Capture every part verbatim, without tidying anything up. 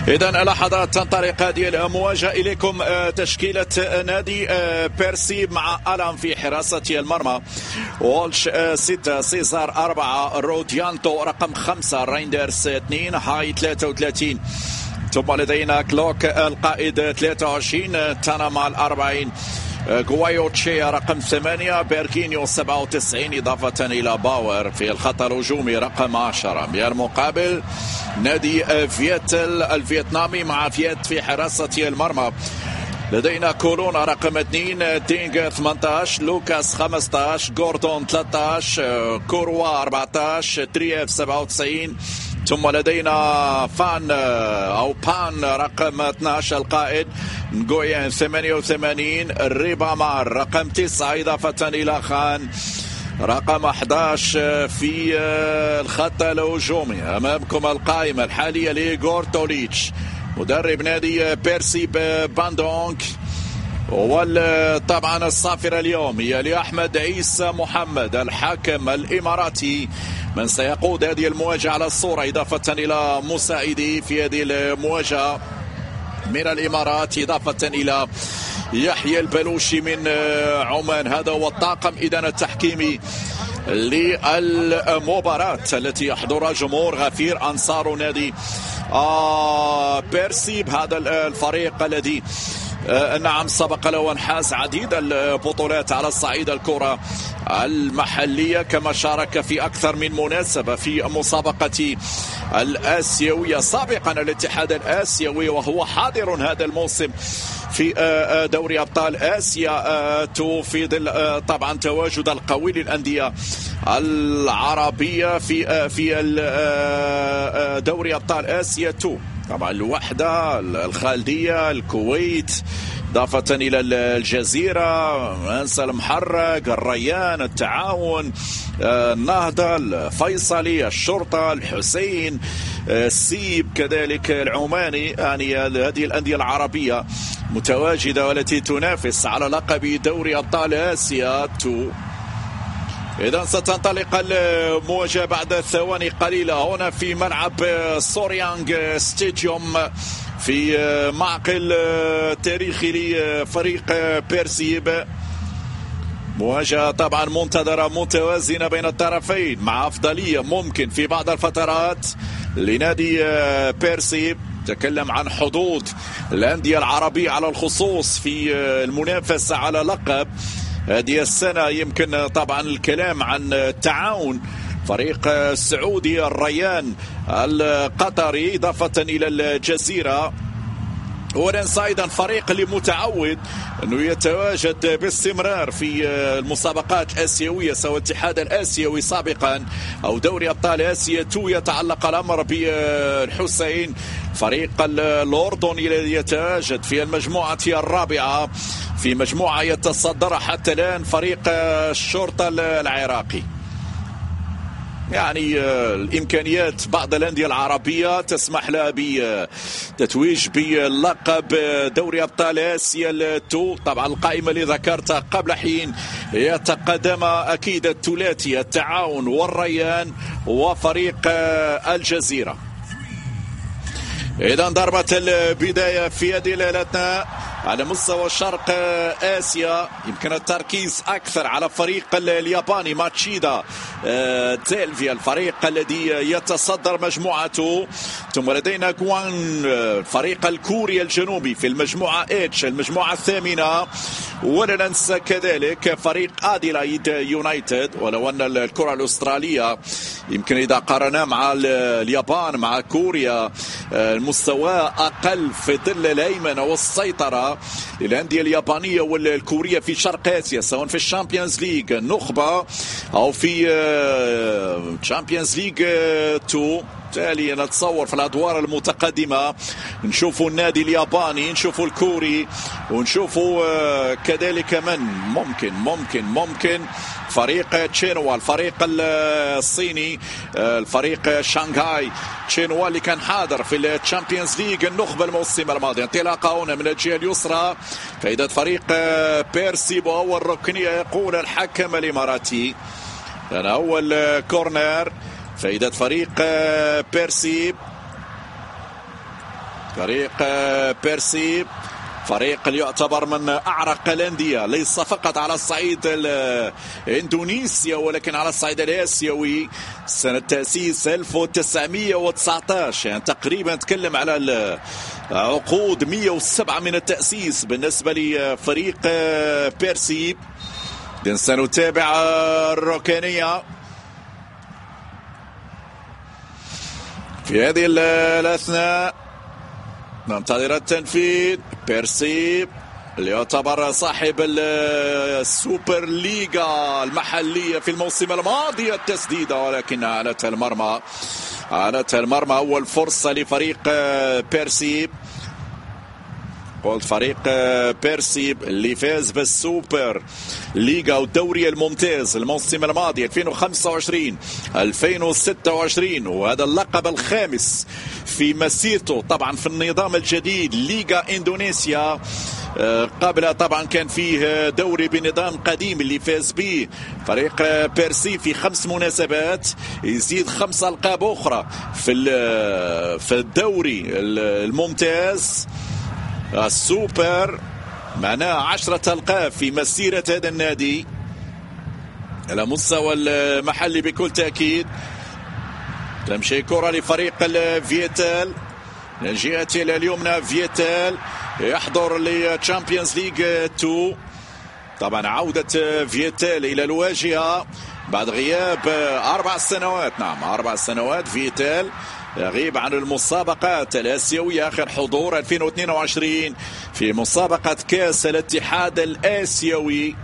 إذا لحظات تنطلق هذه المواجهة. إليكم تشكيلة نادي بيرسي مع ألان في حراسة المرمى، وولش ستة، سيزار أربعة، روديانتو رقم خمسة، ريندرز اثنين، هاي ثلاثة وثلاثين. ثم لدينا كلوك القائد ثلاثة وعشرين، تانامال أربعين، غوايوتشي رقم ثمانية، بيركينيو سبعة وتسعين، إضافة إلى باور في الخط الهجومي رقم عشرة. بالمقابل نادي فيتل الفيتنامي مع فيت في حراسة المرمى. لدينا كورونا رقم اثنين، دينغ ثمانية عشر، لوكاس خمسة عشر، جوردون ثلاثة عشر، كوروا أربعة عشر، ترييف سبعة وتسعين. ثم لدينا فان أو بان رقم اثني عشر القائد، نغويان ثمانية وثمانين، ريبامار رقم تسعة، إضافة إلى خان رقم أحد عشر في الخط الهجومي. أمامكم القائمة الحالية لإيغور توليتش مدرب نادي بيرسي باندونك، وطبعا الصافرة اليوم هي لأحمد عيسى محمد الحاكم الإماراتي من سيقود هذه المواجهة على الصورة، إضافة إلى مساعدي في هذه المواجهة من الإمارات، إضافة إلى يحيى البلوشي من عمان. هذا هو الطاقم إذن التحكيمي للمباراة التي يحضرها جمهور غفير أنصار نادي آه بيرسي. بهذا الفريق الذي آه نعم سبق له وانحاز عديد البطولات على الصعيد الكرة المحلية، كما شارك في أكثر من مناسبة في مسابقة الآسيوية سابقا، الاتحاد الآسيوي، وهو حاضر هذا الموسم في دوري أبطال آسيا في ظل طبعا تواجد القوي للأندية العربية في في دوري أبطال آسيا اثنين، طبعا الوحدة، الخالدية، الكويت، إضافة إلى الجزيرة، منسى المحرق، الريان، التعاون، النهضة، الفيصلي، الشرطة، الحسين، السيب، كذلك العماني. يعني هذه الأندية العربية متواجدة والتي تنافس على لقب دوري أبطال آسيا اثنين. إذا ستنطلق المواجهة بعد ثواني قليلة هنا في ملعب سوريانغ ستاديوم في معقل تاريخي لفريق بيرسي. مواجهة طبعا منتظرة متوازنة بين الطرفين، مع أفضلية ممكن في بعض الفترات لنادي بيرسي. تكلم عن حظوظ الأندية العربية على الخصوص في المنافسة على لقب هذه السنة. يمكن طبعا الكلام عن التعاون، فريق السعودي، الريان القطري، إضافة إلى الجزيرة، وننسى أيضا فريق اللي متعود أنه يتواجد باستمرار في المسابقات الآسيوية، سواء الاتحاد الآسيوي سابقا أو دوري أبطال آسيا اثنين. يتعلق الأمر بالحسين، فريق الأردني الذي يتواجد في المجموعة الرابعة، في مجموعة يتصدر حتى الآن فريق الشرطة العراقي. يعني الإمكانيات بعض الأندية العربية تسمح لها بتتويج بلقب دوري أبطال آسيا اثنين. طبعا القائمة اللي ذكرتها قبل حين يتقدم أكيد الثلاثي، التعاون والريان وفريق الجزيرة. إذا ضربة البداية في هذه ليلتنا على مستوى شرق آسيا. يمكن التركيز أكثر على فريق الياباني ماتشيدا تيلفيا، الفريق الذي يتصدر مجموعته. ثم لدينا غوان، الفريق الكوري الجنوبي في المجموعة اتش، المجموعة الثامنة. ولا ننسى كذلك فريق أديلايد يونايتد، ولو أن الكرة الأسترالية يمكن إذا قارنا مع اليابان مع كوريا المستوى أقل في ظل الهيمنة والسيطرة للأندية اليابانية والكورية في شرق آسيا، سواء في الشامبيونز ليج النخبة أو في الشامبيونز ليج اثنين. بالتالي نتصور في الأدوار المتقدمة نشوفوا النادي الياباني، نشوفوا الكوري، ونشوفوا كذلك من ممكن ممكن ممكن فريق تشينوا، الفريق الصيني، الفريق شانغهاي تشينوا اللي كان حاضر في الشامبيونز ليج النخبة الموسم الماضي. انطلاقة هنا من الجهة اليسرى فإذا فريق بيرسي وأول ركنية يقول الحكم الإماراتي. هنا أول كورنر فإذا فريق بيرسي فريق بيرسي فريق يعتبر من أعرق الأندية، ليس فقط على الصعيد الإندونيسيا ولكن على الصعيد الآسيوي. سنة تأسيس ألف وتسعمئة وتسعة عشر، يعني تقريبا نتكلم على عقود مئة وسبعة من التأسيس بالنسبة لفريق بيرسي. سنتابع الركنية في هذه الأثناء، ننتظر التنفيذ. بيرسي اللي يعتبر صاحب السوبر ليغا المحلية في الموسم الماضي، التسديدة ولكن علت المرمى علت المرمى. أول فرصة لفريق بيرسي، قلت فريق بيرسي اللي فاز بالسوبر ليغا والدوري الممتاز الموسم الماضي ألفين وخمسة وعشرين ألفين وستة وعشرين، وهذا اللقب الخامس في مسيرته طبعا في النظام الجديد ليغا اندونيسيا. قبل طبعا كان فيه دوري بنظام قديم اللي فاز به فريق بيرسي في خمس مناسبات، يزيد خمس ألقاب أخرى في في الدوري الممتاز السوبر، معناه عشرة ألقاب في مسيرة هذا النادي على مستوى المحلي بكل تأكيد. تمشي كرة لفريق الفيتال من الجهة اليمنى، فيتال يحضر للتشامبيونز ليج اثنين. طبعا عودة فيتال إلى الواجهة بعد غياب أربع سنوات، نعم أربع سنوات. فيتال يغيب عن المسابقات الآسيوية، آخر حضور ألفين واثنين وعشرين في مسابقة كأس الاتحاد الآسيوي.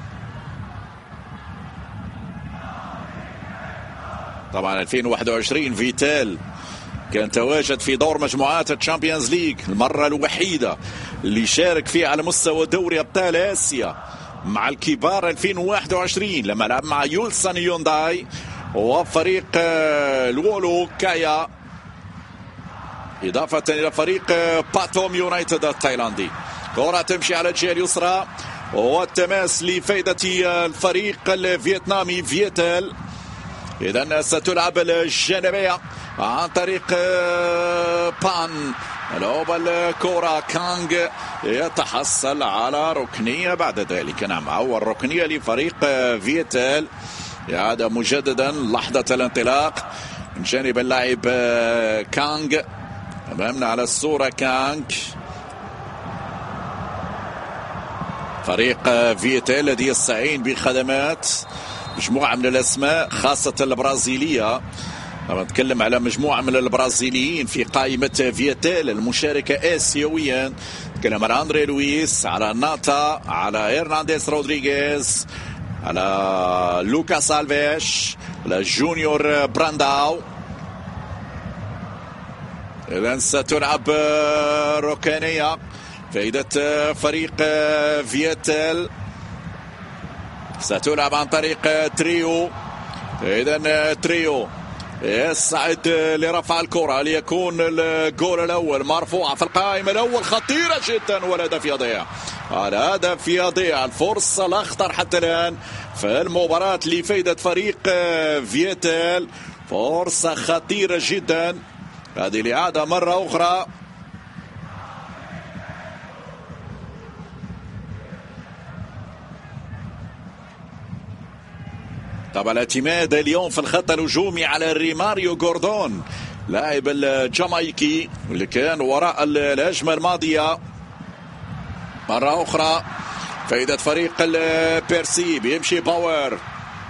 طبعا ألفين وواحد وعشرين فيتال كان تواجد في دور مجموعات الشامبيونز ليج، المرة الوحيدة اللي شارك فيها على مستوى دوري أبطال آسيا مع الكبار ألفين وواحد وعشرين لما لعب مع يولسان يونداي وفريق الولو كايا، إضافة إلى فريق باتوم يونايتد التايلاندي. كرة تمشي على الجهة اليسرى والتماس لفائدة الفريق الفيتنامي فيتال. إذن ستلعب الجانبية عن طريق بان، لعب الكرة كانغ يتحصل على ركنية بعد ذلك. نعم أول ركنية لفريق فيتال. يعاد مجددا لحظة الانطلاق من جانب اللاعب كانغ، أمامنا على الصورة كانغ. فريق فيتال الذي يستعين بخدمات مجموعة من الأسماء خاصة البرازيلية. لما نتكلم على مجموعة من البرازيليين في قائمة فيتال المشاركة آسيويا، نتكلم على أندري لويس، على ناتا، على هرنانديز رودريغيز، على لوكاس ألفيش، على جونيور برانداو. إذن ستلعب ركنية فائدة فريق فيتال، ستلعب عن طريق تريو. إذن تريو يسعد لرفع الكرة ليكون الجول الأول مرفوعة في القائمة الأول، خطيرة جدا والهدف يضيع. الهدف يضيع، الفرصة الأخطر حتى الآن في المباراة لفائدة فريق فيتال، فرصة خطيرة جدا. هذه الإعادة مرة أخرى. طبعا الاعتماد اليوم في الخط الهجومي على ريماريو جوردون لاعب الجامايكي اللي كان وراء الهجمة الماضية. مرة أخرى فائدة فريق البيرسي، بيمشي باور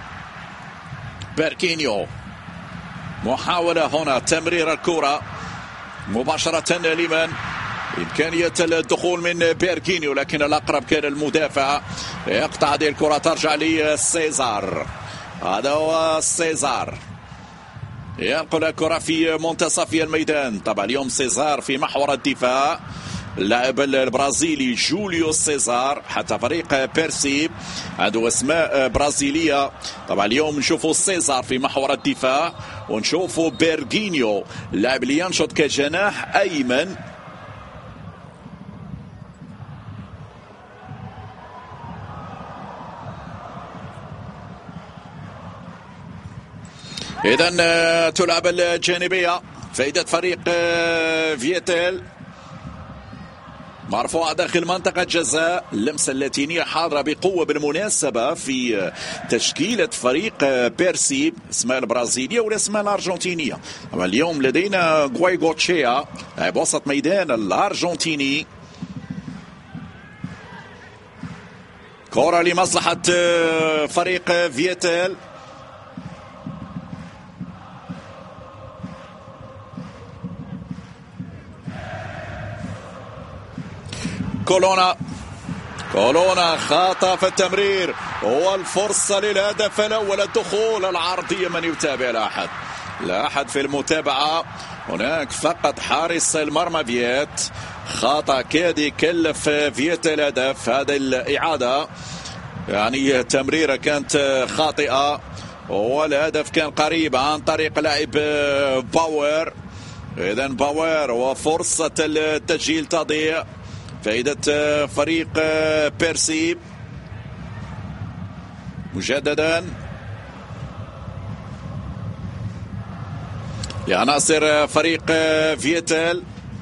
بيركينيو، محاولة هنا تمرير الكرة مباشرة لمن إمكانية الدخول من بيركينيو، لكن الأقرب كان المدافع يقطع هذه الكرة، ترجع لسيزار. هذا هو سيزار ينقل الكرة في منتصف الميدان. طبعا اليوم سيزار في محور الدفاع، اللاعب البرازيلي جوليو سيزار. حتى فريق بيرسي عنده اسماء برازيلية. طبعا اليوم نشوفوا سيزار في محور الدفاع ونشوفوا بيرغينيو اللاعب اللي ينشط كجناح أيمن. إذن تلعب الجانبية فائدة فريق فيتال. مرفوع داخل منطقة جزاء. اللمسة اللاتينية حاضرة بقوة بالمناسبة في تشكيلة فريق بيرسي، اسمها البرازيلية ولا اسمها الأرجنتينية. أما اليوم لدينا غوايغوتشيا لاعب وسط ميدان الأرجنتيني. كرة لمصلحة فريق فيتال. كولونا كولونا خاطئ في التمرير، والفرصة للهدف الأول. الدخول العرضية، من يتابع؟ لا أحد لا أحد في المتابعة. هناك فقط حارس المرمى فيت. خاطئ كاد يكلف فيت الهدف. هذه الإعادة يعني تمريرة كانت خاطئة، والهدف كان قريب عن طريق لاعب باور. إذن باور وفرصة التسجيل تضيع. فائدة فريق بيرسي مجددا لعناصر فريق فيتال.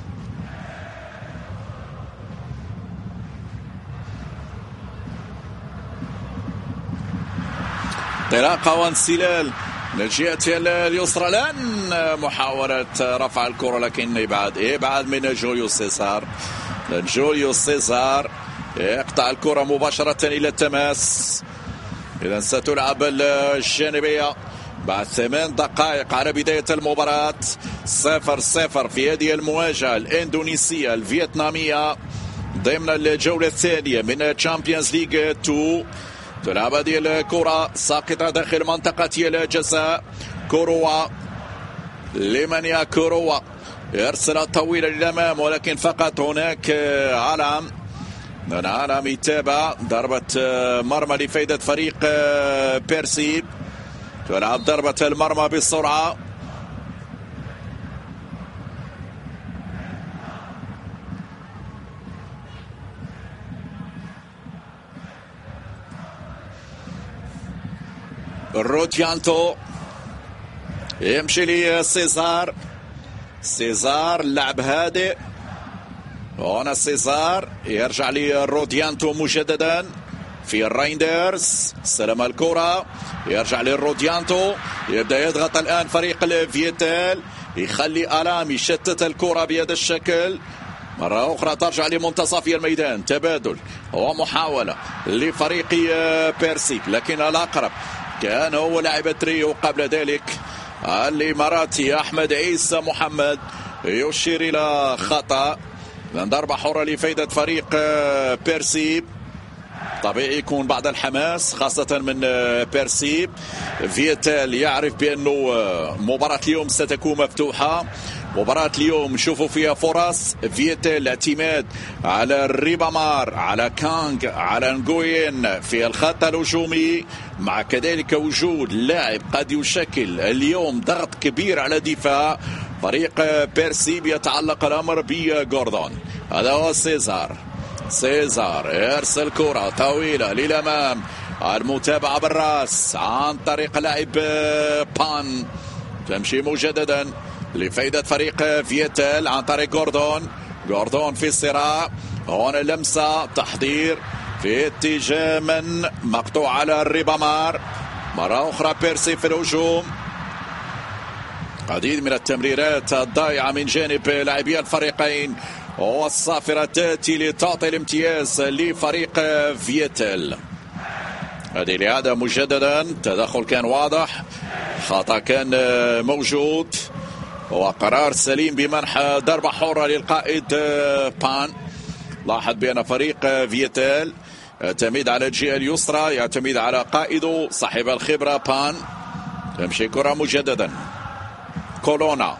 انطلاقة وانسلال من الجهة اليسرى. الآن محاولة رفع الكرة لكن يبعد يبعد من جوليو سيزار. جوليو سيزار يقطع الكرة مباشرة إلى التماس. إذا ستلعب الجانبية بعد ثمان دقائق على بداية المباراة. صفر صفر في هذه المواجهة الإندونيسية الفيتنامية ضمن الجولة الثانية من تشامبيونز ليج اثنين. تلعب هذه الكرة ساقطة داخل منطقة الجزاء. كوروا لمنيا كوروا يرسل طويلة للأمام، ولكن فقط هناك علم. علم يتابع ضربة مرمى لفائدة فريق بيرسي. تلعب ضربة المرمى بالسرعة. روديانتو يمشي لسيزار. سيزار لعب هادئ. هنا سيزار يرجع لروديانتو مجددا في الرايندرز. استلم الكرة يرجع لروديانتو. يبدأ يضغط الآن فريق الفيتال، يخلي ألام يشتت الكرة بهذا الشكل. مرة أخرى ترجع لمنتصف الميدان. تبادل ومحاولة لفريق بيرسي، لكن الأقرب كان هو لاعب تريو قبل ذلك الإماراتي أحمد عيسى محمد. يشير إلى خطأ. ضربة حرة لفائدة فريق بيرسي. طبيعي يكون بعد الحماس خاصة من بيرسي. فيتال يعرف بأنه مباراة اليوم ستكون مفتوحة. مباراة اليوم نشوفوا فيها فرص فيتال، الاعتماد على الريبامار، على كانغ، على نغوين في الخط الهجومي، مع كذلك وجود لاعب قد يشكل اليوم ضغط كبير على دفاع فريق بيرسي. يتعلق الأمر بجوردون. هذا هو سيزار. سيزار يرسل كرة طويلة للأمام. المتابعة بالراس عن طريق لاعب بان. تمشي مجددا لفائدة فريق فيتال عن طريق جوردون. جوردون في الصراع. هنا لمسة تحضير في اتجاه من مقطوع على الريبامار. مرة أخرى بيرسي في الهجوم. عديد من التمريرات الضائعة من جانب لاعبي الفريقين، والصافرة تأتي لتعطي الامتياز لفريق فيتال. هذه الإعادة مجددا. تدخل كان واضح، خطأ كان موجود، وقرار سليم بمنح ضربة حرة للقائد بان. لاحظ بأن فريق فيتال يعتمد على الجهة اليسرى، يعتمد على قائده صاحب الخبرة بان. تمشي كرة مجددا. كولونا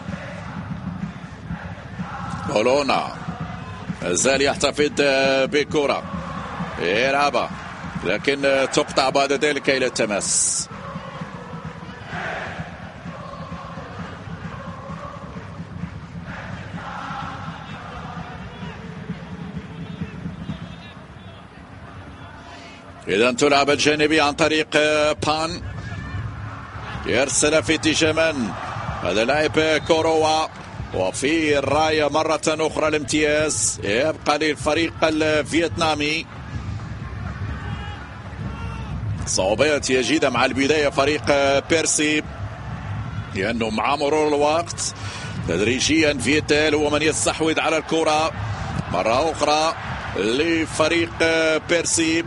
كولونا زال يحتفظ بكرة يلعبها، لكن تقطع بعد ذلك إلى التماس. إذا تلعب الجانبي عن طريق بان. يرسل في اتجاه من هذا لاعب كوروا. وفي الراية مرة أخرى الامتياز يبقى للفريق الفيتنامي. صعوبات جيدة مع البداية فريق بيرسي لأنه مع مرور الوقت تدريجيا فيتال هو من يستحوذ على الكرة مرة أخرى لفريق بيرسي.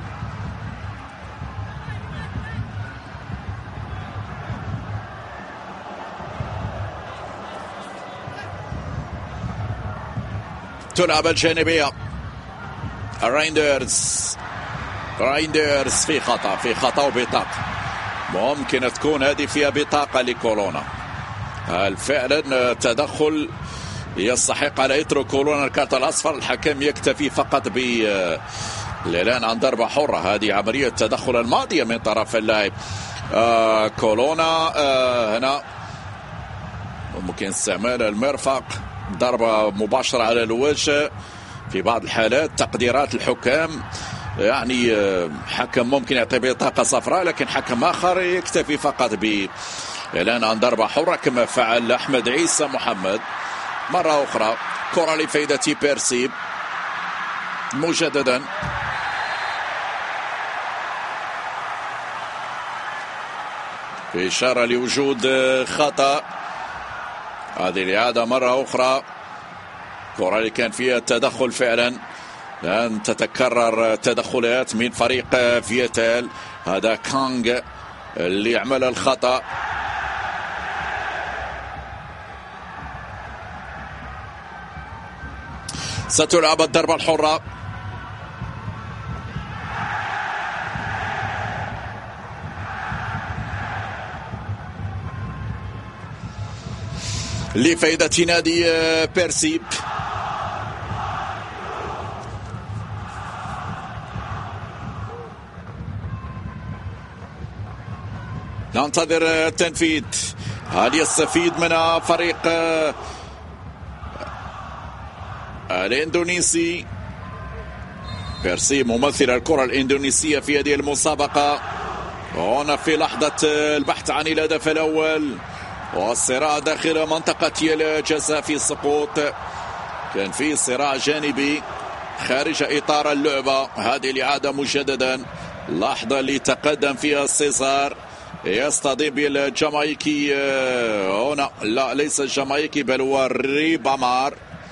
تلعب الجانبية رايندرز رايندرز في خطأ في خطأ وبطاقة ممكن تكون هذه فيها بطاقة لكولونا. هل فعلا تدخل يستحق على إثر كولونا الكارت الأصفر؟ الحكم يكتفي فقط ب الإعلان عن ضربة حرة. هذه عملية تدخل الماضية من طرف اللاعب آه كولونا. آه هنا ممكن استعمال المرفق، ضربة مباشرة على الوجه في بعض الحالات. تقديرات الحكام يعني حكم ممكن يعطي بطاقة صفراء، لكن حكم آخر يكتفي فقط بإعلان عن ضربة حرة كما فعل أحمد عيسى محمد. مرة أخرى كرة لفائدة بيرسي مجددا. في إشارة لوجود خطأ. هذه الإعادة مرة أخرى. كرة اللي كان فيها التدخل فعلا، لن تتكرر تدخلات من فريق فيتال. هذا كانغ اللي عمل الخطأ. ستلعب الضربة الحرة. لفائدة نادي بيرسي. ننتظر التنفيذ. هل يستفيد منها فريق الاندونيسي؟ بيرسي ممثل الكرة الاندونيسية في هذه المسابقة. هنا في لحظة البحث عن الهدف الأول والصراع داخل منطقة الجزاء في السقوط. كان في صراع جانبي خارج إطار اللعبة. هذه الإعادة مجددا. لحظة اللي تقدم فيها سيزار يصطدم بالجامايكي. هنا لا ليس الجامايكي بل هو ريبامار.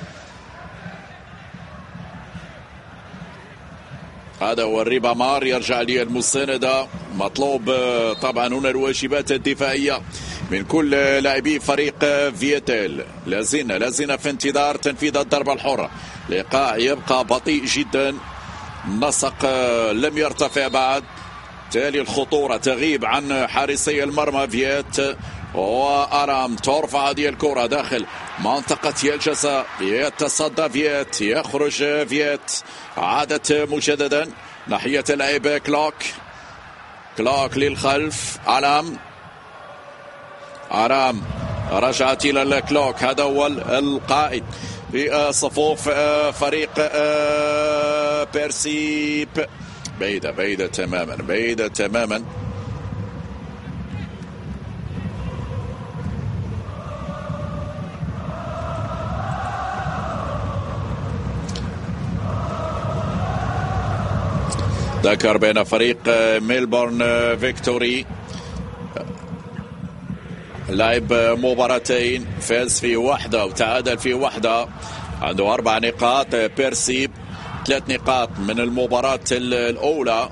هذا هو الريبامار. يرجع لي المساندة. مطلوب طبعا هنا الواجبات الدفاعية من كل لاعبي فريق فيتال. لازلنا لازلنا في انتظار تنفيذ الضربة الحرة. لقاء يبقى بطيء جدا. نسق لم يرتفع بعد، تالي الخطورة تغيب عن حارسي المرمى فيت وأرام. ترفع هذه الكرة داخل منطقة الجزاء. يتصدى فيت، يخرج فيت. عادت مجددا ناحية اللاعب كلوك. كلوك للخلف. أرام أرام رجعت إلى الكلوك. هذا هو القائد في صفوف فريق بيرسي. بعيدة بعيدة تماما بعيدة تماما. ذكر بين فريق ميلبورن فيكتوري لعب مباراتين، فاز في واحدة وتعادل في واحدة، عنده أربع نقاط. بيرسي ثلاث نقاط من المباراة الأولى،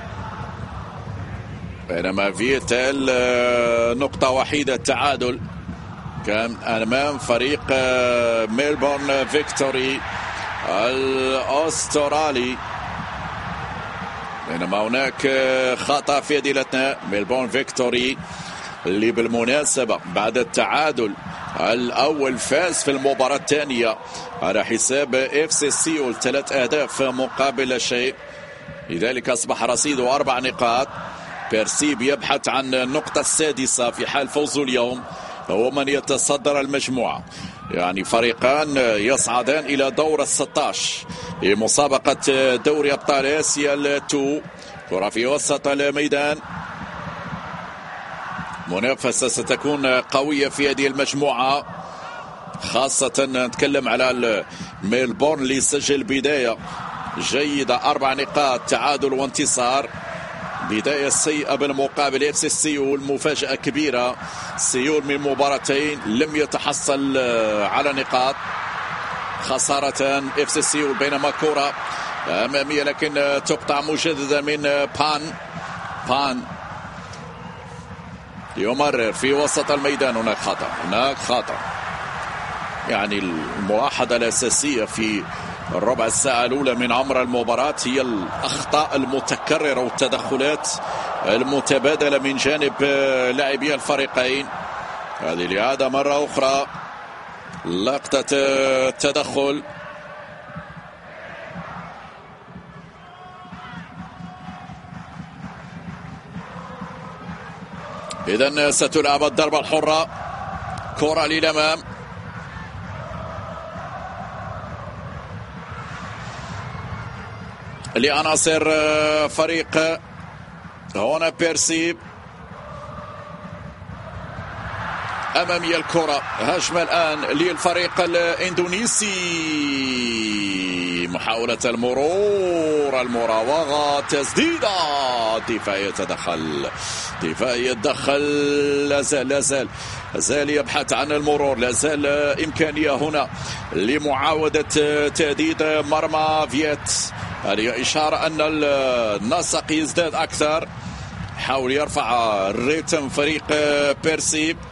بينما فيتال نقطة وحيدة تعادل كان أمام فريق ميلبورن فيكتوري الأسترالي. بينما هناك خطأ في هذه الاثناء. ميلبورن فيكتوري اللي بالمناسبة بعد التعادل الأول فاز في المباراة الثانية على حساب اف سي سيول ثلاث أهداف مقابل شيء، لذلك أصبح رصيده أربع نقاط. بيرسيب يبحث عن النقطة السادسة في حال فوزه اليوم، هو من يتصدر المجموعة. يعني فريقان يصعدان إلى دور الستة عشر لمسابقة دوري أبطال آسيا التو. كرة في وسط الميدان، منافسة ستكون قوية في هذه المجموعة. خاصة نتكلم على ميلبورن اللي سجل بداية جيدة، أربع نقاط تعادل وانتصار. بداية سيئة بالمقابل اف سي سيول، مفاجأة كبيرة. سيول من مباراتين لم يتحصل على نقاط، خسارة اف سي سيول. بينما كرة أمامية لكن تقطع مجددا من بان بان يمرر في وسط الميدان. هناك خطأ، هناك خطأ. يعني الملاحظة الأساسية في الربع الساعة الأولى من عمر المباراة هي الأخطاء المتكررة والتدخلات المتبادلة من جانب لاعبي الفريقين. هذه الإعادة مرة أخرى، لقطة التدخل. إذن ستلعب الضربة الحرة، كرة للأمام. لعناصر فريق هنا بيرسي. أمامية الكرة، هجمة الآن للفريق الإندونيسي. محاولة المرور، المراوغة، تسديدة. دفاعي يتدخل، دفاعي يتدخل. لازال لازال لازال يبحث عن المرور. لازال إمكانية هنا لمعاودة تهديد مرمى فييت. هذه إشارة أن النسق يزداد أكثر. حاول يرفع الريتم فريق بيرسي.